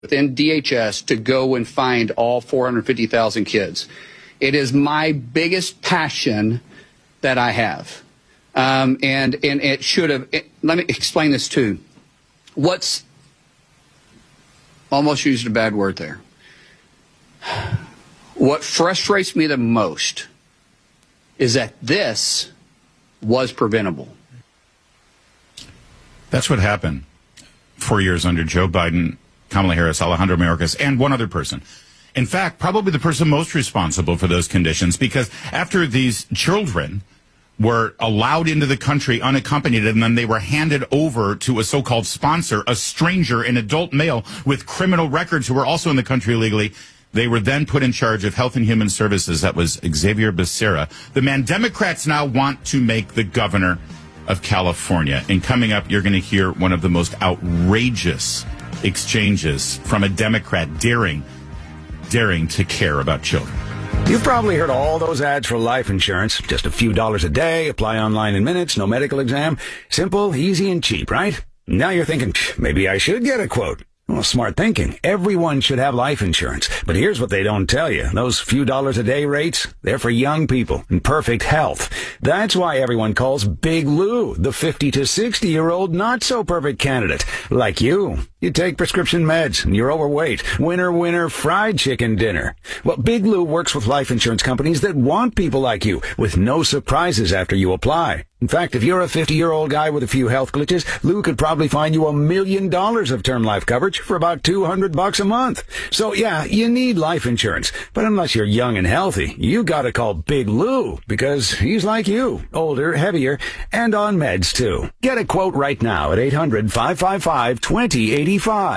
within DHS to go and find all 450,000 kids. It is my biggest passion that I have. And it should have, let me explain this too. What's, almost used a bad word there. What frustrates me the most is that this was preventable. That's what happened 4 years under Joe Biden, Kamala Harris, Alejandro Mayorkas, and one other person. In fact, probably the person most responsible for those conditions, because after these children were allowed into the country unaccompanied, and then they were handed over to a so-called sponsor, a stranger, an adult male with criminal records who were also in the country illegally. They were then put in charge of Health and Human Services. That was Xavier Becerra, the man Democrats now want to make the governor of California. And coming up, you're going to hear one of the most outrageous exchanges from a Democrat daring to care about children. You've probably heard all those ads for life insurance. Just a few dollars a day, apply online in minutes, no medical exam. Simple, easy, and cheap, right? Now you're thinking, maybe I should get a quote. Well, smart thinking. Everyone should have life insurance. But here's what they don't tell you. Those few dollars a day rates, they're for young people in perfect health. That's why everyone calls Big Lou the 50 to 60-year-old not-so-perfect candidate. Like you. You take prescription meds and you're overweight. Winner, fried chicken dinner. Well, Big Lou works with life insurance companies that want people like you with no surprises after you apply. In fact, if you're a 50-year-old guy with a few health glitches, Lou could probably find you $1 million of term life coverage for about $200 a month. So yeah, you need life insurance. But unless you're young and healthy, you gotta call Big Lou because he's like you. Older, heavier, and on meds too. Get a quote right now at 800-555-2085.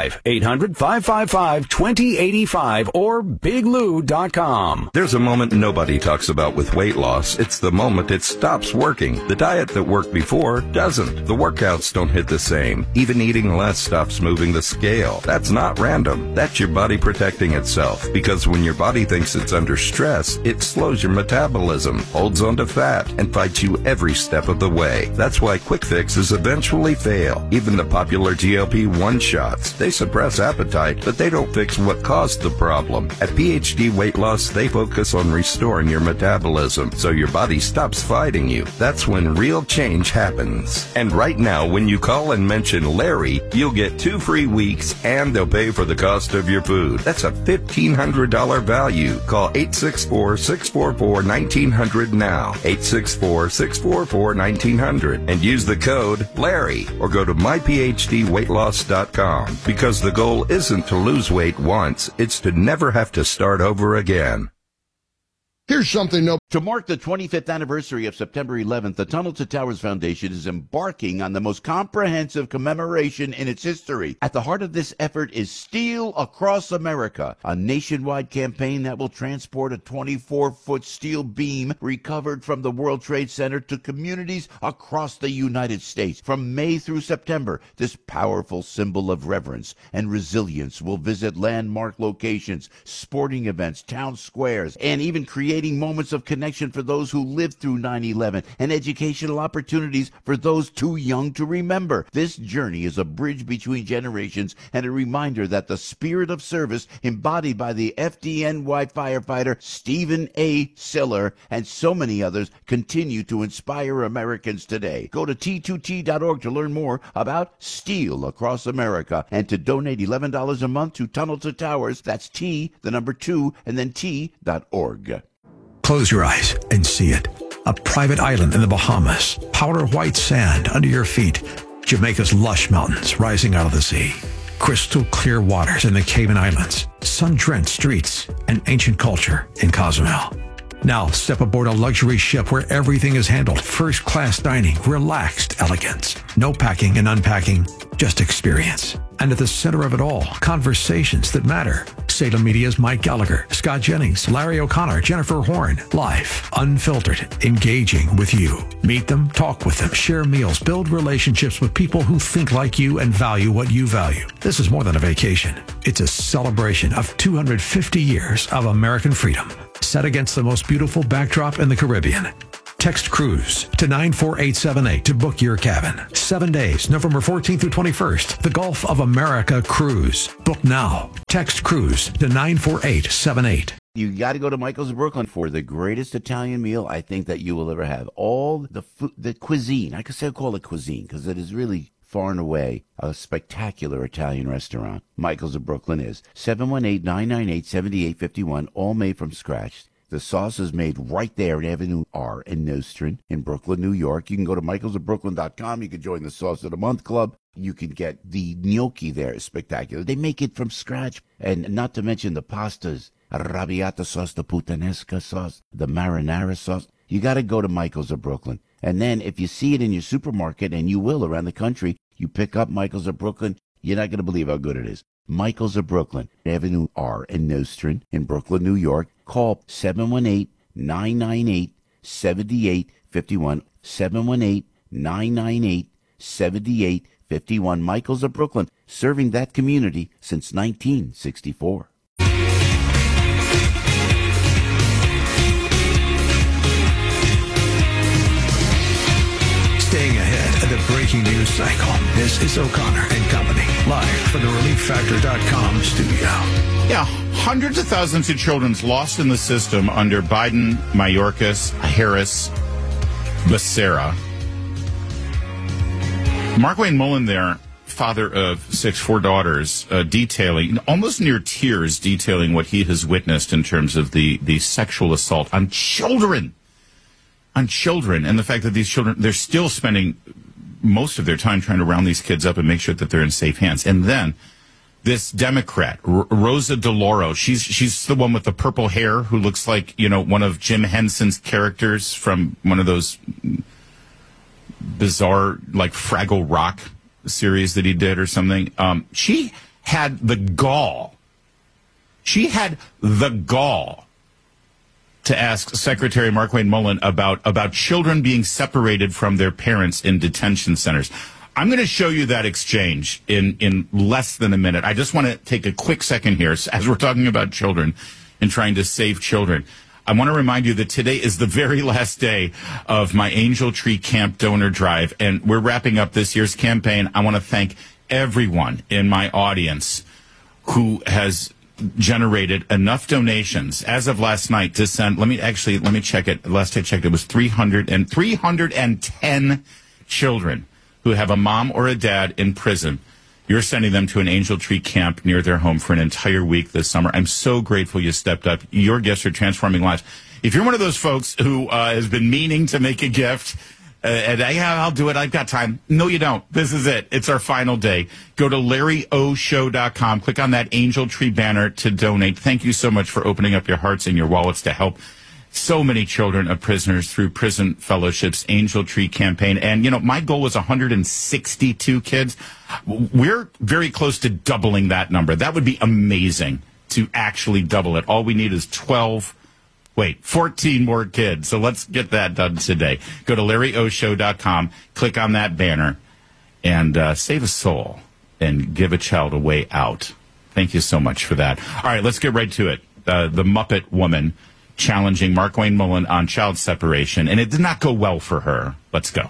800-555-2085 or biglou.com. There's a moment nobody talks about with weight loss. It's the moment it stops working. The diet that worked before doesn't. The workouts don't hit the same. Even eating less stops moving the scale. That's not random. That's your body protecting itself. Because when your body thinks it's under stress, it slows your metabolism, holds onto fat, and fights you every step of the way. That's why quick fixes eventually fail. Even the popular GLP-1 shots, they suppress appetite, but they don't fix what caused the problem. At PhD Weight Loss, they focus on restoring your metabolism so your body stops fighting you. That's when real change happens. And right now, when you call and mention Larry, you'll get 2 free weeks and they'll pay for the cost of your food. That's a $1,500 value. Call 864-644-1900 now. 864-644-1900 and use the code Larry or go to myphdweightloss.com. Because the goal isn't to lose weight once, it's to never have to start over again. Here's something To mark the 25th anniversary of September 11th, the Tunnel to Towers Foundation is embarking on the most comprehensive commemoration in its history. At the heart of this effort is Steel Across America, a nationwide campaign that will transport a 24-foot steel beam recovered from the World Trade Center to communities across the United States. From May through September, this powerful symbol of reverence and resilience will visit landmark locations, sporting events, town squares, and even creating moments of connection for those who lived through 9/11 and educational opportunities for those too young to remember. This journey is a bridge between generations and a reminder that the spirit of service embodied by the FDNY firefighter Stephen A. Siller and so many others continue to inspire Americans today. Go to T2T.org to learn more about Steel Across America and to donate $11 a month to Tunnel to Towers. That's T, the number 2, and then T.org. Close your eyes and see it. A private island in the Bahamas. Powder white sand under your feet. Jamaica's lush mountains rising out of the sea. Crystal clear waters in the Cayman Islands. Sun-drenched streets and ancient culture in Cozumel. Now step aboard a luxury ship where everything is handled. First-class dining, relaxed elegance. No packing and unpacking, just experience. And at the center of it all, conversations that matter. Salem Media's Mike Gallagher, Scott Jennings, Larry O'Connor, Jennifer Horn. Live, unfiltered, engaging with you. Meet them, talk with them, share meals, build relationships with people who think like you and value what you value. This is more than a vacation. It's a celebration of 250 years of American freedom, set against the most beautiful backdrop in the Caribbean. Text Cruise to 94878 to book your cabin. 7 days, November 14th through 21st. The Gulf of America Cruise. Book now. Text Cruise to 94878. You got to go to Michael's of Brooklyn for the greatest Italian meal I think that you will ever have. All the food, the cuisine, I could say call it cuisine because it is really far and away a spectacular Italian restaurant. Michael's of Brooklyn is 718-998-7851, all made from scratch. The sauce is made right there in Avenue R in Nostrand in Brooklyn, New York. You can go to michaelsofbrooklyn.com. You can join the Sauce of the Month Club. You can get the gnocchi there. It's spectacular. They make it from scratch. And not to mention the pastas. Arrabbiata sauce, the puttanesca sauce, the marinara sauce. You got to go to Michael's of Brooklyn. And then if you see it in your supermarket, and you will around the country, you pick up Michael's of Brooklyn, you're not going to believe how good it is. Michael's of Brooklyn, Avenue R in Nostrand in Brooklyn, New York. Call 718-998-7851. 718-998-7851. Michael's of Brooklyn, serving that community since 1964. Staying ahead of the breaking news cycle. This is O'Connor and Company, live from the ReliefFactor.com studio. Yeah, hundreds of thousands of children lost in the system under Biden, Mayorkas, Harris, Becerra. Mark Wayne Mullen there, father of 4 daughters, detailing, almost near tears, detailing what he has witnessed in terms of the sexual assault on children. And the fact that these children, they're still spending most of their time trying to round these kids up and make sure that they're in safe hands. And then this Democrat, Rosa DeLauro, she's the one with the purple hair who looks like, one of Jim Henson's characters from one of those bizarre, like Fraggle Rock series that he did or something. She had the gall to ask Secretary Mark Wayne Mullen about children being separated from their parents in detention centers. I'm going to show you that exchange in less than a minute. I just want to take a quick second here as we're talking about children and trying to save children. I want to remind you that today is the very last day of my Angel Tree Camp donor drive, and we're wrapping up this year's campaign. I want to thank everyone in my audience who has generated enough donations as of last night to send. Let me check it. Last I checked, it was 310 children who have a mom or a dad in prison. You're sending them to an Angel Tree Camp near their home for an entire week this summer. I'm so grateful you stepped up. Your gifts are transforming lives. If you're one of those folks who has been meaning to make a gift, I'll do it, I've got time. No, you don't. This is it. It's our final day. Go to LarryOShow.com. Click on that Angel Tree banner to donate. Thank you so much for opening up your hearts and your wallets to help so many children of prisoners through Prison Fellowship's Angel Tree campaign. And, my goal was 162 kids. We're very close to doubling that number. That would be amazing to actually double it. All we need is 14 more kids. So let's get that done today. Go to LarryOShow.com, click on that banner, and save a soul and give a child a way out. Thank you so much for that. All right, let's get right to it. The Muppet Woman challenging Mark Wayne Mullen on child separation, and it did not go well for her. Let's go.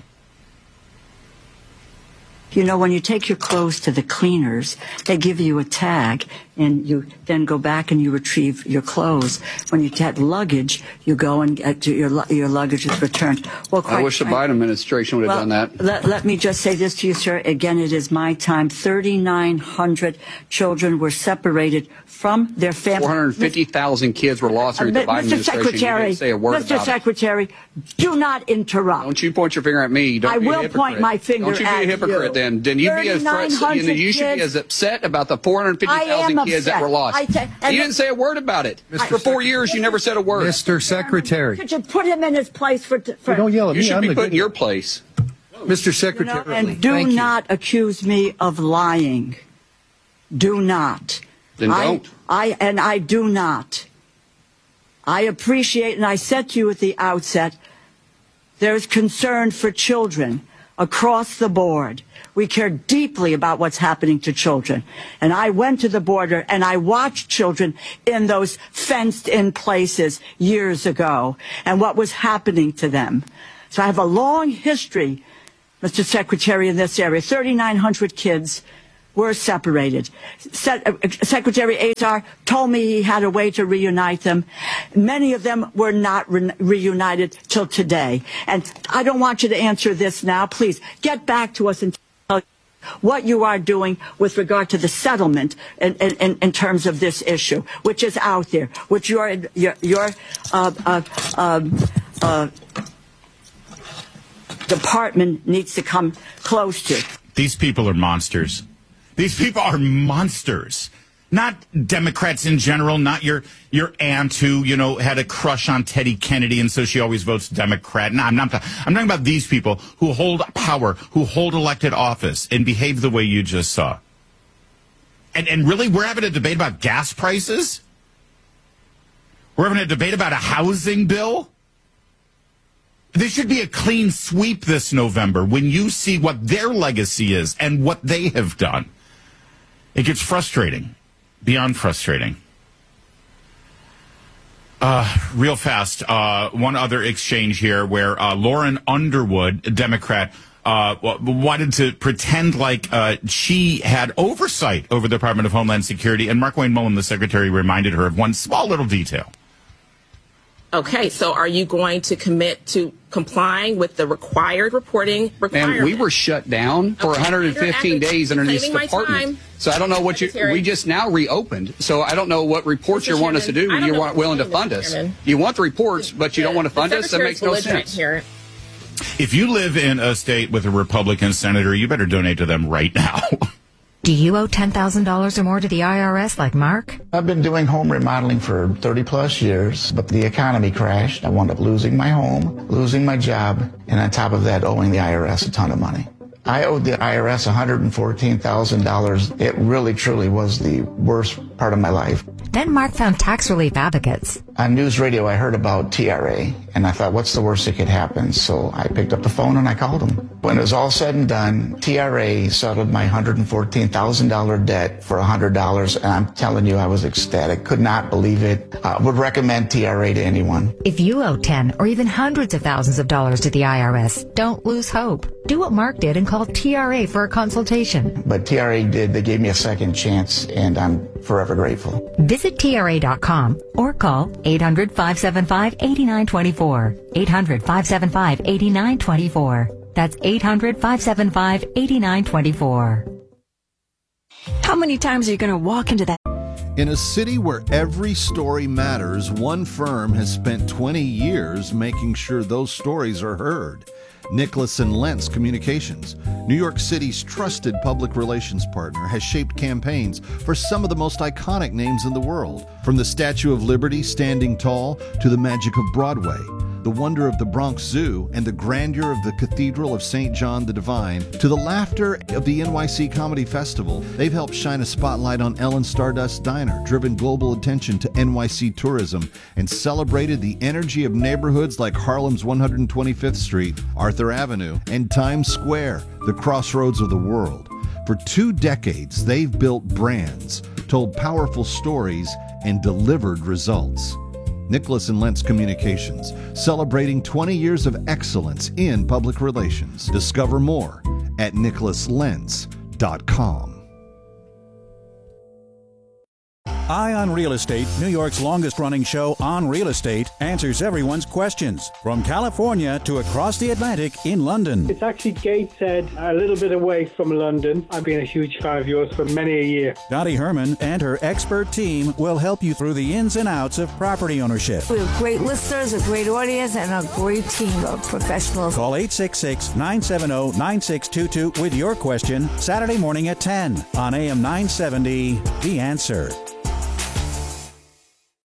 When you take your clothes to the cleaners, they give you a tag, and you then go back and you retrieve your clothes. When you get luggage, you go and get your luggage is returned. Well, I wish the Biden administration would have done that. Let me just say this to you, sir. Again, it is my time. 3,900 children were separated from their families. 450,000 kids were lost during the Biden administration. Mr. Secretary, you didn't say a word Mr. Secretary, do not interrupt. Don't you point your finger at me. Don't I be a will hypocrite. point my finger at you. Don't you be a hypocrite then. Then you be you should be as upset about the 450,000 kids that were lost. You didn't say a word about it. For 4 years, you never said a word. Mr. Secretary. Could you put him in his place for don't yell at me. You should be put in your place. Mr. Secretary. And do not accuse me of lying. Do not. Then don't. I do not. I appreciate, and I said to you at the outset, there's concern for children. across the board. We care deeply about what's happening to children. And I went to the border and I watched children in those fenced-in places years ago and what was happening to them. So I have a long history, Mr. Secretary, in this area. 3,900 kids were separated. Secretary Azar told me he had a way to reunite them. Many of them were not reunited till today. And I don't want you to answer this now. Please get back to us and tell what you are doing with regard to the settlement in terms of this issue, which is out there, which your department needs to come close to. These people are monsters. These people are monsters. Not Democrats in general, not your aunt who, had a crush on Teddy Kennedy and so she always votes Democrat. No, I'm talking about these people who hold power, who hold elected office and behave the way you just saw. And really, we're having a debate about gas prices? We're having a debate about a housing bill? There should be a clean sweep this November when you see what their legacy is and what they have done. It gets frustrating, beyond frustrating. Real fast, one other exchange here where Lauren Underwood, a Democrat, wanted to pretend like she had oversight over the Department of Homeland Security, and Mark Wayne Mullen, the secretary, reminded her of one small little detail. Okay, so are you going to commit to complying with the required reporting requirement? And we were shut down for 115 days under this department. So I don't know what we just now reopened. So I don't know what reports you want us to do. You weren't willing to fund us. You want the reports, but you don't want to fund us? That makes no sense. If you live in a state with a Republican senator, you better donate to them right now. Do you owe $10,000 or more to the IRS like Mark? I've been doing home remodeling for 30 plus years, but the economy crashed. I wound up losing my home, losing my job, and on top of that, owing the IRS a ton of money. I owed the IRS $114,000. It really, truly was the worst part of my life. Then Mark found tax relief advocates. On news radio, I heard about TRA, and I thought, what's the worst that could happen? So I picked up the phone and I called them. When it was all said and done, TRA settled my $114,000 debt for $100, and I'm telling you, I was ecstatic. Could not believe it. Would recommend TRA to anyone. If you owe 10 or even hundreds of thousands of dollars to the IRS, don't lose hope. Do what Mark did and call TRA for a consultation. But TRA did. They gave me a second chance, and I'm forever grateful. Visit TRA.com or call 800-575-8924. 800-575-8924. That's 800-575-8924. How many times are you going to walk into that? In a city where every story matters, one firm has spent 20 years making sure those stories are heard. Nicholas & Lentz Communications, New York City's trusted public relations partner, has shaped campaigns for some of the most iconic names in the world. From the Statue of Liberty standing tall to the magic of Broadway, the wonder of the Bronx Zoo and the grandeur of the Cathedral of St. John the Divine, to the laughter of the NYC Comedy Festival, they've helped shine a spotlight on Ellen Stardust Diner, driven global attention to NYC tourism, and celebrated the energy of neighborhoods like Harlem's 125th Street, Arthur Avenue, and Times Square, the crossroads of the world. For 2 decades, they've built brands, told powerful stories, and delivered results. Nicholas & Lentz Communications, celebrating 20 years of excellence in public relations. Discover more at nicholaslentz.com. Eye on Real Estate, New York's longest-running show on real estate, answers everyone's questions. From California to across the Atlantic in London. It's actually Gateshead, a little bit away from London. I've been a huge fan of yours for many a year. Dottie Herman and her expert team will help you through the ins and outs of property ownership. We have great listeners, a great audience, and a great team of professionals. Call 866-970-9622 with your question Saturday morning at 10 on AM 970, The Answer.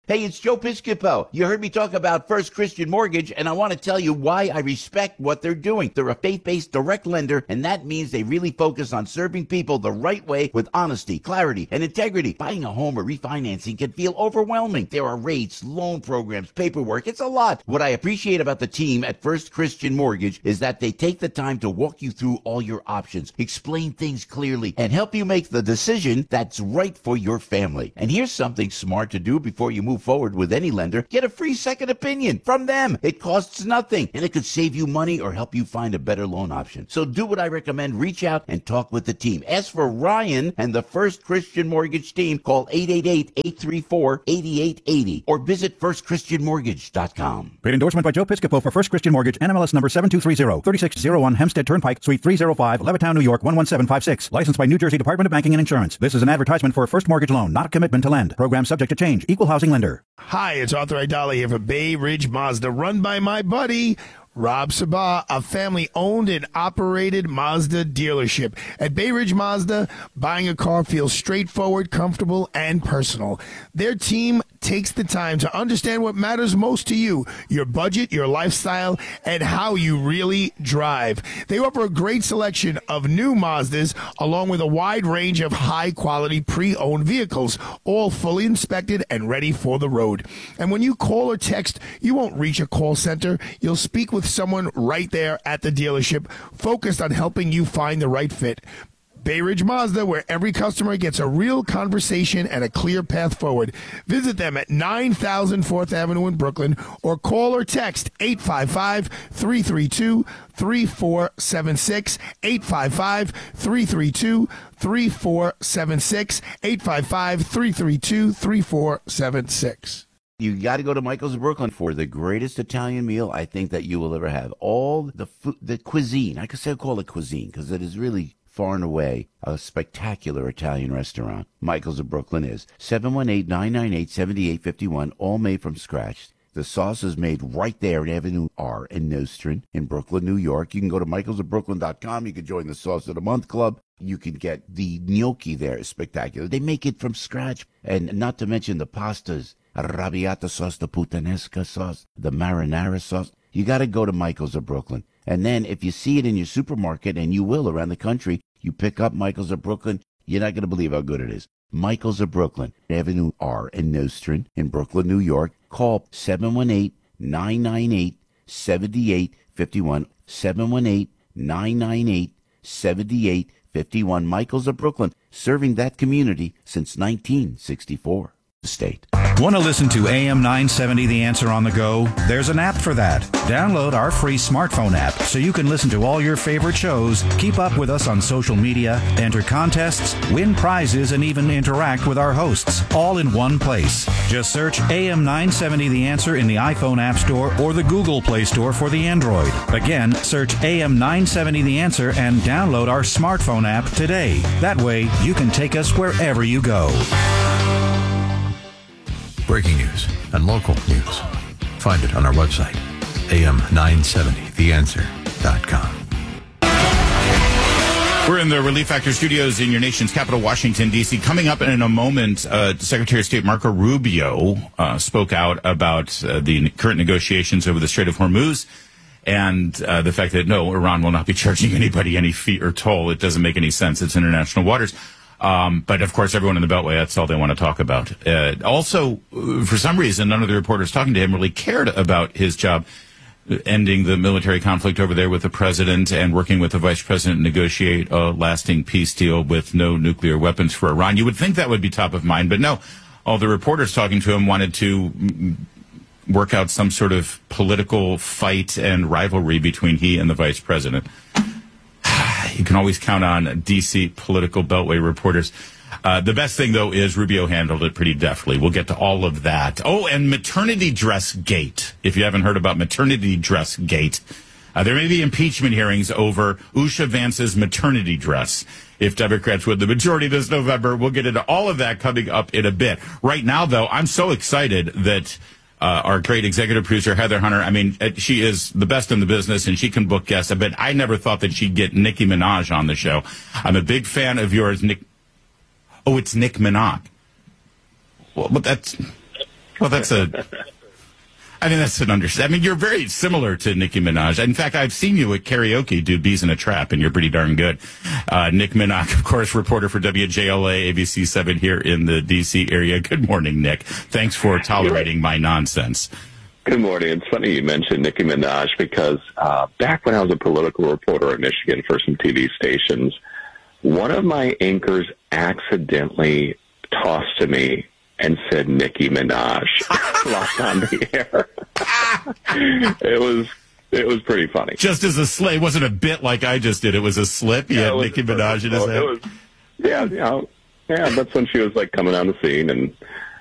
Hey, it's Joe Piscopo. You heard me talk about First Christian Mortgage, and I want to tell you why I respect what they're doing. They're a faith-based direct lender, and that means they really focus on serving people the right way with honesty, clarity, and integrity. Buying a home or refinancing can feel overwhelming. There are rates, loan programs, paperwork. It's a lot. What I appreciate about the team at First Christian Mortgage is that they take the time to walk you through all your options, explain things clearly, and help you make the decision that's right for your family. And here's something smart to do before you move forward with any lender. Get a free second opinion from them. It costs nothing, and it could save you money or help you find a better loan option. So do what I recommend. Reach out and talk with the team. Ask for Ryan and the First Christian Mortgage team. Call 888-834-8880 or visit firstchristianmortgage.com. Paid endorsement by Joe Piscopo for First Christian Mortgage, NMLS number 7230, 3601 Hempstead Turnpike, Suite 305, Levittown, New York 11756. Licensed by New Jersey Department of Banking and Insurance. This is an advertisement for a first mortgage loan, not a commitment to lend. Program subject to change. Equal housing lender. Hi, it's Arthur Aidala here for Bay Ridge Mazda, run by my buddy Rob Sabah, a family-owned and operated Mazda dealership. At Bay Ridge Mazda, buying a car feels straightforward, comfortable, and personal. Their team takes the time to understand what matters most to you, your budget, your lifestyle, and how you really drive. They offer a great selection of new Mazdas, along with a wide range of high-quality pre-owned vehicles, all fully inspected and ready for the road. And when you call or text, you won't reach a call center. You'll speak with someone right there at the dealership, focused on helping you find the right fit. Bay Ridge Mazda, where every customer gets a real conversation and a clear path forward. Visit them at 9000 4th Avenue in Brooklyn, or call or text 855-332-3476, 855-332-3476, 855-332-3476. You got to go to Michael's of Brooklyn for the greatest Italian meal I think that you will ever have. All the food, the cuisine, I could call it cuisine because it is really far and away a spectacular Italian restaurant. Michael's of Brooklyn is 718-998-7851, all made from scratch. The sauce is made right there at Avenue R in Nostrand in Brooklyn, New York. You can go to michaelsofbrooklyn.com. You can join the Sauce of the Month Club. You can get the gnocchi there. It's spectacular. They make it from scratch. And not to mention the pastas, arrabbiata sauce, the puttanesca sauce, the marinara sauce. You got to go to Michael's of Brooklyn. And then if you see it in your supermarket, and you will around the country, you pick up Michael's of Brooklyn, you're not going to believe how good it is. Michael's of Brooklyn, Avenue R in Nostrand in Brooklyn, New York. Call 718-998-7851, 718-998-7851. Michael's of Brooklyn, serving that community since 1964. The state. Want to listen to AM 970 The Answer on the go? There's an app for that. Download our free smartphone app so you can listen to all your favorite shows, keep up with us on social media, enter contests, win prizes, and even interact with our hosts, all in one place. Just search AM 970 The Answer in the iPhone App Store or the Google Play Store for the Android. Again, search AM 970 The Answer and download our smartphone app today. That way, you can take us wherever you go. Breaking news and local news. Find it on our website, am970theanswer.com. We're in the Relief Factor studios in your nation's capital, Washington, D.C. Coming up in a moment, Secretary of State Marco Rubio spoke out about the current negotiations over the Strait of Hormuz and the fact that, no, Iran will not be charging anybody any fee or toll. It doesn't make any sense. It's international waters. But, of course, everyone in the Beltway, that's all they want to talk about. Also, for some reason, none of the reporters talking to him really cared about his job ending the military conflict over there with the president and working with the vice president to negotiate a lasting peace deal with no nuclear weapons for Iran. You would think that would be top of mind, but no. All the reporters talking to him wanted to work out some sort of political fight and rivalry between he and the vice president. You can always count on D.C. political Beltway reporters. The best thing, though, is Rubio handled it pretty deftly. We'll get to all of that. Oh, and maternity dress gate. If you haven't heard about maternity dress gate, there may be impeachment hearings over Usha Vance's maternity dress. If Democrats win the majority this November, we'll get into all of that coming up in a bit. Right now, though, I'm so excited that our great executive producer, Heather Hunter, I mean, she is the best in the business, and she can book guests. But I never thought that she'd get Nicki Minaj on the show. I'm a big fan of yours, Nick. Oh, it's Nick Minaj. Well, but that's... Well, that's an understanding. I mean, you're very similar to Nicki Minaj. In fact, I've seen you at karaoke do Bees in a Trap, and you're pretty darn good. Nick Minaj, of course, reporter for WJLA, ABC 7 here in the D.C. area. Good morning, Nick. Thanks for tolerating my nonsense. Good morning. It's funny you mentioned Nicki Minaj because back when I was a political reporter in Michigan for some TV stations, one of my anchors accidentally tossed to me and said Nicki Minaj locked on the air. It was pretty funny. Just as a slip. It wasn't a bit like I just did. It was a slip. You had Nicki Minaj in his head. Yeah, that's when she was like coming on the scene and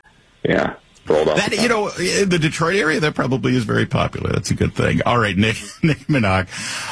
rolled off. That, in the Detroit area, that probably is very popular. That's a good thing. All right, Nick Minaj,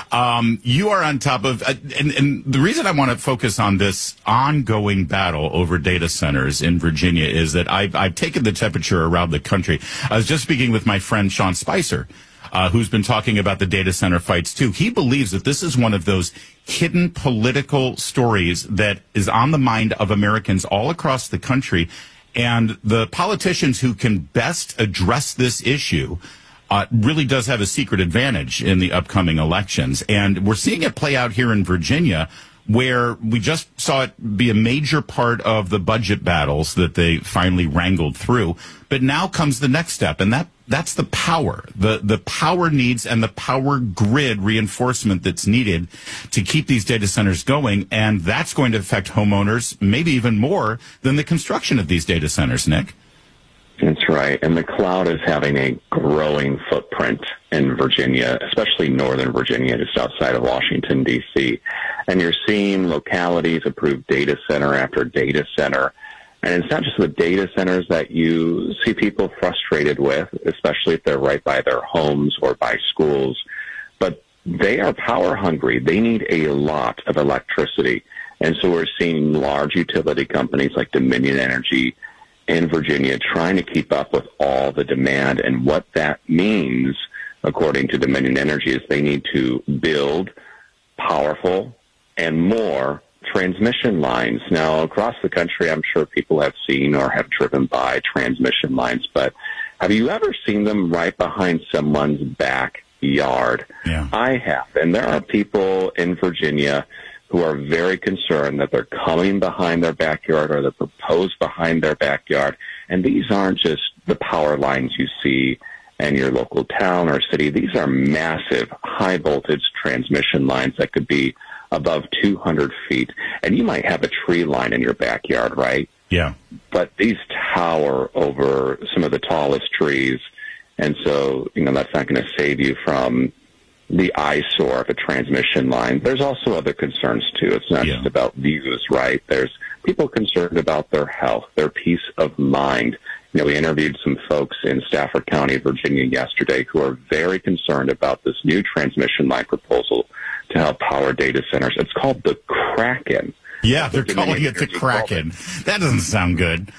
you are on top of, and the reason I want to focus on this ongoing battle over data centers in Virginia is that I've taken the temperature around the country. I was just speaking with my friend Sean Spicer, who's been talking about the data center fights too. He believes that this is one of those hidden political stories that is on the mind of Americans all across the country. And the politicians who can best address this issue really does have a secret advantage in the upcoming elections. And we're seeing it play out here in Virginia, where we just saw it be a major part of the budget battles that they finally wrangled through. But now comes the next step, and that's the power, the power needs and the power grid reinforcement that's needed to keep these data centers going. And that's going to affect homeowners maybe even more than the construction of these data centers, Nick. That's right. And the cloud is having a growing footprint in Virginia, especially Northern Virginia, just outside of Washington, D.C. And you're seeing localities approve data center after data center. And it's not just the data centers that you see people frustrated with, especially if they're right by their homes or by schools, but they are power hungry. They need a lot of electricity. And so we're seeing large utility companies like Dominion Energy in Virginia trying to keep up with all the demand. And what that means, according to Dominion Energy, is they need to build powerful and more transmission lines. Now, across the country, I'm sure people have seen or have driven by transmission lines, but have you ever seen them right behind someone's backyard? Yeah. I have. And there are people in Virginia who are very concerned that they're coming behind their backyard or they're proposed behind their backyard. And these aren't just the power lines you see in your local town or city. These are massive, high-voltage transmission lines that could be above 200 feet. And you might have a tree line in your backyard, right? Yeah. But these tower over some of the tallest trees. And so, that's not going to save you from the eyesore of a transmission line. There's also other concerns, too. It's not just about views, right? There's people concerned about their health, their peace of mind. We interviewed some folks in Stafford County, Virginia yesterday who are very concerned about this new transmission line proposal to help power data centers. It's called the Kraken. Yeah, they're calling it the Kraken. That doesn't sound good.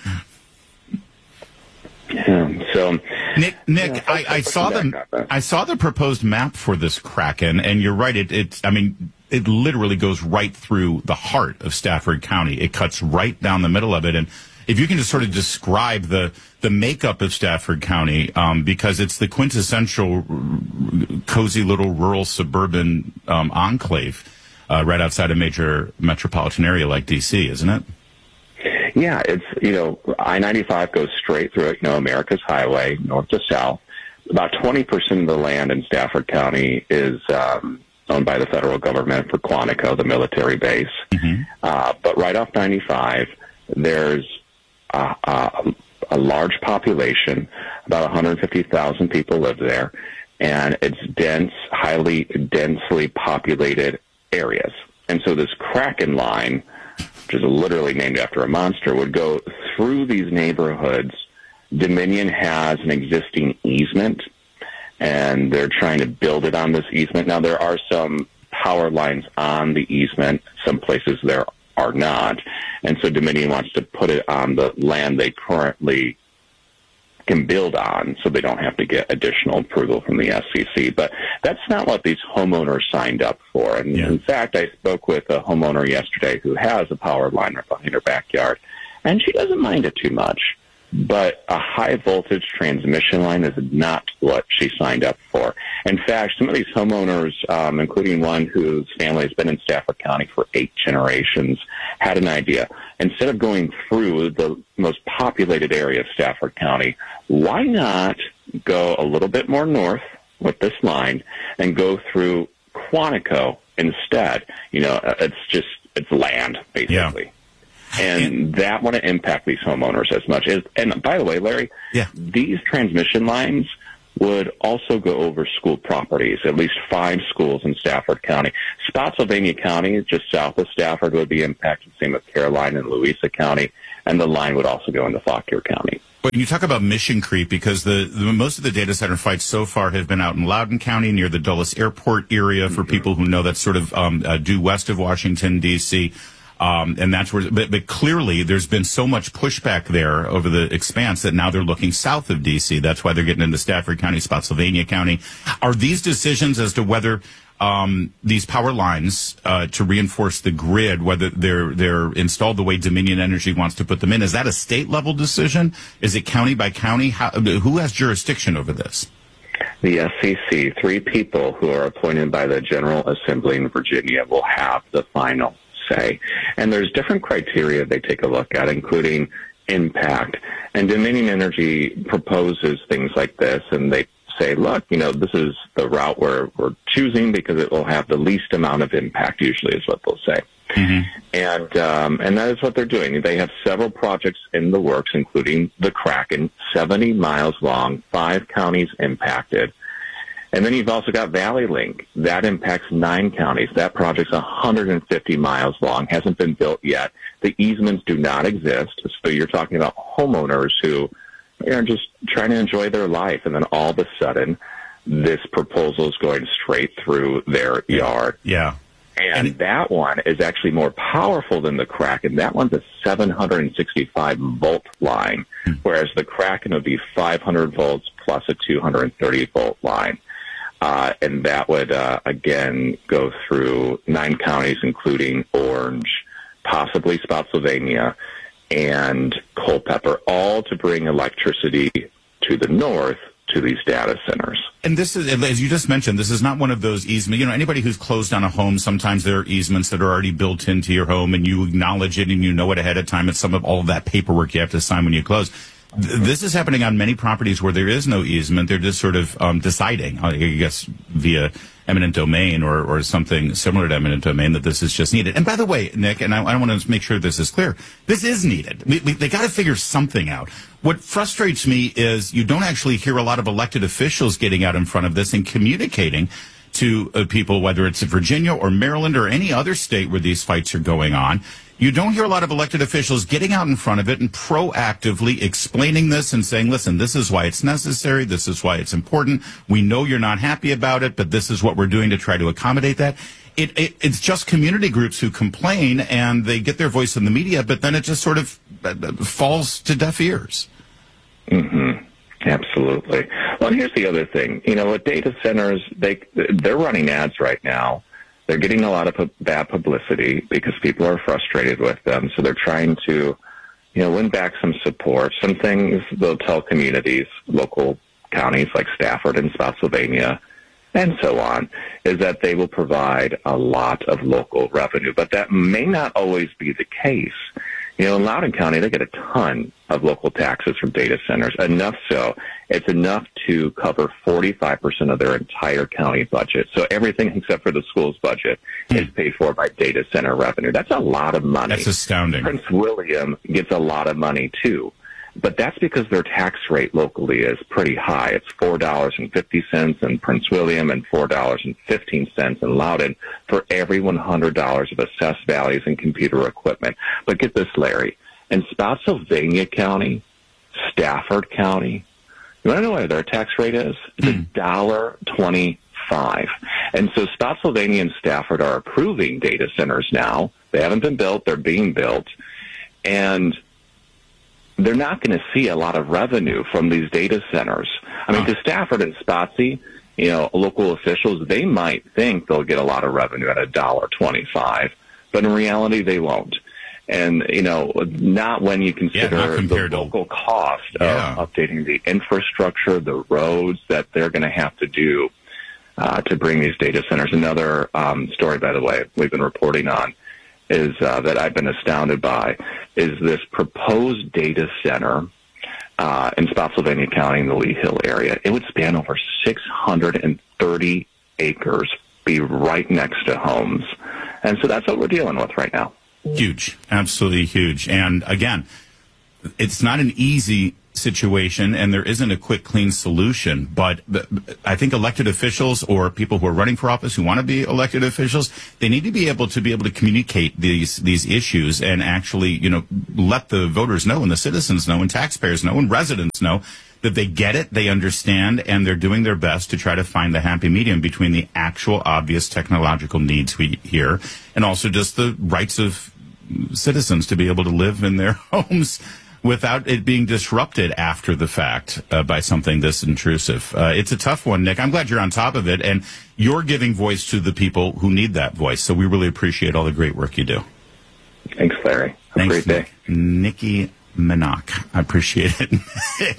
Yeah, so Nick, I saw the proposed map for this Kraken, and you're right. It literally goes right through the heart of Stafford County. It cuts right down the middle of it. And if you can just sort of describe the makeup of Stafford County, because it's the quintessential cozy little rural suburban enclave right outside a major metropolitan area like D.C., isn't it? Yeah, it's, I-95 goes straight through it, America's highway, north to south. About 20% of the land in Stafford County is owned by the federal government for Quantico, the military base. Mm-hmm. But right off 95, there's a large population, about 150,000 people live there, and it's dense, highly densely populated areas. And so this Kraken line, which is literally named after a monster, would go through these neighborhoods. Dominion has an existing easement, and they're trying to build it on this easement. Now, there are some power lines on the easement. Some places there are not. And so Dominion wants to put it on the land they currently can build on so they don't have to get additional approval from the SCC. But that's not what these homeowners signed up for. And in fact, I spoke with a homeowner yesterday who has a power line right behind her backyard, and she doesn't mind it too much. But a high voltage transmission line is not what she signed up for. In fact, some of these homeowners, including one whose family has been in Stafford County for 8 generations, had an idea. Instead of going through the most populated area of Stafford County, why not go a little bit more north with this line and go through Quantico instead? You know, it's land, basically. Yeah. And that wouldn't impact these homeowners as much. And by the way, Larry, these transmission lines would also go over school properties, at least 5 schools in Stafford County. Spotsylvania County, just south of Stafford, would be impacted, same with Caroline and Louisa County, and the line would also go into Fauquier County. But you talk about mission creep, because the most of the data center fights so far have been out in Loudoun County near the Dulles Airport area, for people who know, that's sort of due west of Washington, D.C., and that's where, but clearly there's been so much pushback there over the expanse that now they're looking south of D.C. That's why they're getting into Stafford County, Spotsylvania County. Are these decisions as to whether these power lines to reinforce the grid, whether they're installed the way Dominion Energy wants to put them in, is that a state level decision? Is it county by county? Who has jurisdiction over this? The SEC, 3 people who are appointed by the General Assembly in Virginia, will have the final say. And there's different criteria they take a look at, including impact. And Dominion Energy proposes things like this, and they say, look, you know, this is the route we're choosing because it will have the least amount of impact, usually is what they'll say. And that is what they're doing. They have several projects in the works, including the Kraken, 70 miles long, 5 counties impacted. And then you've also got Valley Link. That impacts 9 counties. That project's 150 miles long, hasn't been built yet. The easements do not exist. So you're talking about homeowners who are just trying to enjoy their life. And then all of a sudden, this proposal is going straight through their yard. Yeah. And that one is actually more powerful than the Kraken. That one's a 765-volt line, whereas the Kraken would be 500 volts plus a 230-volt line. And that would, again, go through 9 counties, including Orange, possibly Spotsylvania, and Culpeper, all to bring electricity to the north to these data centers. And this is, as you just mentioned, this is not one of those easements. You know, anybody who's closed on a home, sometimes there are easements that are already built into your home, and you acknowledge it and you know it ahead of time. It's some of all of that paperwork you have to sign when you close. This is happening on many properties where there is no easement. They're just sort of deciding, I guess, via eminent domain or something similar to eminent domain, that this is just needed. And by the way, Nick, and I want to make sure this is clear, this is needed. They got to figure something out. What frustrates me is you don't actually hear a lot of elected officials getting out in front of this and communicating to people, whether it's Virginia or Maryland or any other state where these fights are going on. You don't hear a lot of elected officials getting out in front of it and proactively explaining this and saying, listen, this is why it's necessary. This is why it's important. We know you're not happy about it, but this is what we're doing to try to accommodate that. It's just community groups who complain, and they get their voice in the media, but then it just sort of falls to deaf ears. Mm-hmm. Absolutely. Well, and here's the other thing. You know, with data centers, they're running ads right now. They're getting a lot of bad publicity because people are frustrated with them. So they're trying to, you know, win back some support. Some things they'll tell communities, local counties like Stafford and Spotsylvania and so on, is that they will provide a lot of local revenue. But that may not always be the case. You know, in Loudoun County, they get a ton of local taxes from data centers, enough so it's enough to cover 45% of their entire county budget. So everything except for the school's budget is paid for by data center revenue. That's a lot of money. That's astounding. Prince William gets a lot of money, too. But that's because their tax rate locally is pretty high. It's $4.50 in Prince William and $4.15 in Loudoun for every $100 of assessed values in computer equipment. But get this, Larry. In Spotsylvania County, Stafford County, you want to know what their tax rate is? It's $1.25. And so Spotsylvania and Stafford are approving data centers now. They haven't been built. They're being built. And they're not going to see a lot of revenue from these data centers. I mean, to Stafford and Spotsy, you know, local officials, they might think they'll get a lot of revenue at $1.25, but in reality, they won't. And, not when you consider the local cost of updating the infrastructure, the roads that they're going to have to do to bring these data centers. Another story, by the way, we've been reporting on is that I've been astounded by is this proposed data center in Spotsylvania County in the Lee Hill area. It would span over 630 acres, be right next to homes. And so that's what we're dealing with right now. Huge, absolutely huge. And again, it's not an easy situation, and there isn't a quick, clean solution. But I think elected officials or people who are running for office who want to be elected officials, they need to be able to communicate these issues and actually, let the voters know and the citizens know and taxpayers know and residents know that they get it, they understand, and they're doing their best to try to find the happy medium between the actual obvious technological needs we hear and also just the rights of citizens to be able to live in their homes without it being disrupted after the fact by something this intrusive. It's a tough one, Nick. I'm glad you're on top of it, and you're giving voice to the people who need that voice. So we really appreciate all the great work you do. Thanks, Larry. Have a great day. Nicky Minnock. I appreciate it.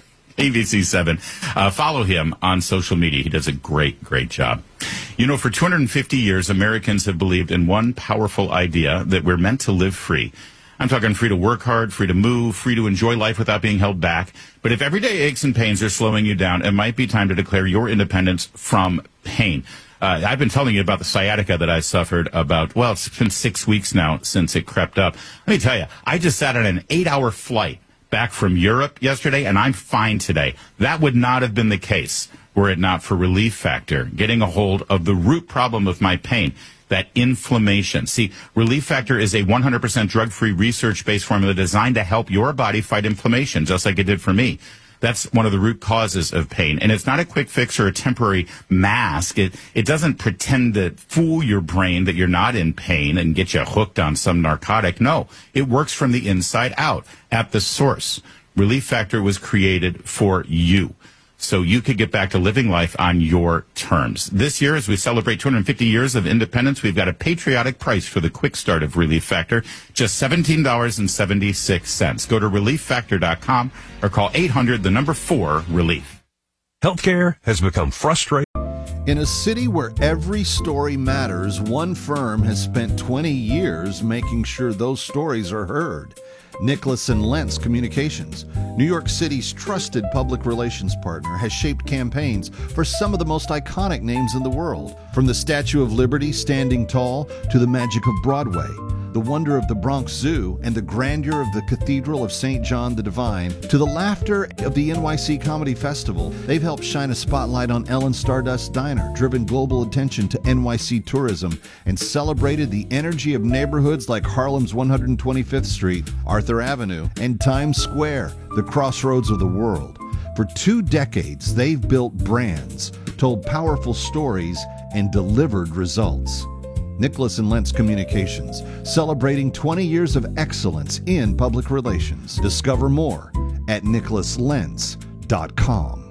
ABC7. Follow him on social media. He does a great, great job. For 250 years, Americans have believed in one powerful idea, that we're meant to live free. I'm talking free to work hard, free to move, free to enjoy life without being held back. But if everyday aches and pains are slowing you down, it might be time to declare your independence from pain. I've been telling you about the sciatica that I suffered it's been 6 weeks now since it crept up. Let me tell you, I just sat on an 8-hour flight back from Europe yesterday, and I'm fine today. That would not have been the case were it not for Relief Factor, getting a hold of the root problem of my pain, that inflammation. See, Relief Factor is a 100% drug-free, research-based formula designed to help your body fight inflammation, just like it did for me. That's one of the root causes of pain. And it's not a quick fix or a temporary mask. It doesn't pretend to fool your brain that you're not in pain and get you hooked on some narcotic. No, it works from the inside out at the source. Relief Factor was created for you, so you could get back to living life on your terms. This year, as we celebrate 250 years of independence, we've got a patriotic price for the quick start of Relief Factor, just $17.76. Go to ReliefFactor.com or call 800-4-RELIEF. Healthcare has become frustrating. In a city where every story matters, one firm has spent 20 years making sure those stories are heard. Nicholas and Lentz Communications, New York City's trusted public relations partner, has shaped campaigns for some of the most iconic names in the world. From the Statue of Liberty standing tall to the magic of Broadway, the wonder of the Bronx Zoo and the grandeur of the Cathedral of St. John the Divine, to the laughter of the NYC Comedy Festival, they've helped shine a spotlight on Ellen Stardust's Diner, driven global attention to NYC tourism, and celebrated the energy of neighborhoods like Harlem's 125th Street, Arthur Avenue, and Times Square, the crossroads of the world. For 2 decades, they've built brands, told powerful stories, and delivered results. Nicholas and Lentz Communications, celebrating 20 years of excellence in public relations. Discover more at nicholaslentz.com.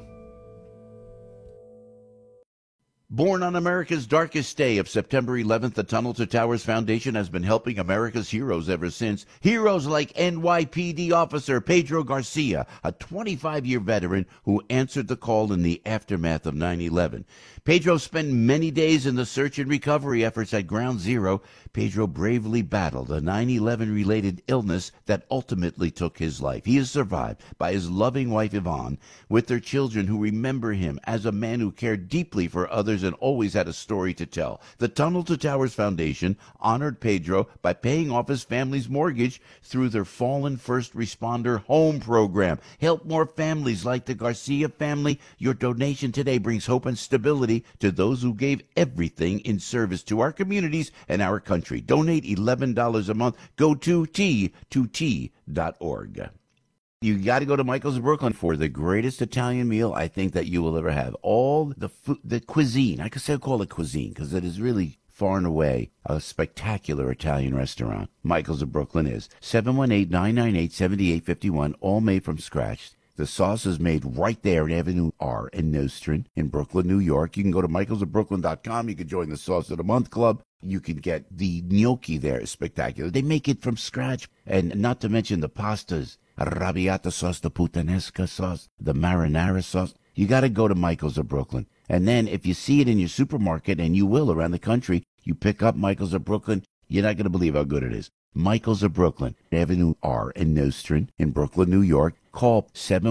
Born on America's darkest day of September 11th, the Tunnel to Towers Foundation has been helping America's heroes ever since. Heroes like NYPD officer Pedro Garcia, a 25-year veteran who answered the call in the aftermath of 9/11. Pedro spent many days in the search and recovery efforts at Ground Zero. Pedro bravely battled a 9/11-related illness that ultimately took his life. He is survived by his loving wife, Yvonne, with their children who remember him as a man who cared deeply for others and always had a story to tell. The Tunnel to Towers Foundation honored Pedro by paying off his family's mortgage through their Fallen First Responder Home Program. Help more families like the Garcia family. Your donation today brings hope and stability to those who gave everything in service to our communities and our country. Donate $11 a month. Go to T2T.org. You got to go to Michael's of Brooklyn for the greatest Italian meal I think that you will ever have. All the food, the cuisine, I could say call it cuisine because it is really far and away a spectacular Italian restaurant. Michael's of Brooklyn is 718-998-7851, all made from scratch. The sauce is made right there in Avenue R in Nostrand in Brooklyn, New York. You can go to michaelsofbrooklyn.com. You can join the Sauce of the Month Club. You can get the gnocchi there. It's spectacular. They make it from scratch. And not to mention the pastas, arrabbiata sauce, the puttanesca sauce, the marinara sauce. You got to go to Michael's of Brooklyn. And then if you see it in your supermarket, and you will around the country, you pick up Michael's of Brooklyn, you're not going to believe how good it is. Michael's of Brooklyn, Avenue R in Nostrand in Brooklyn, New York. Call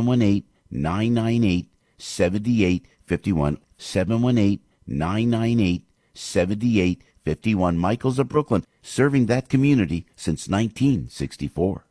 718-998-7851. 718-998-7851. Michael's of Brooklyn, serving that community since 1964.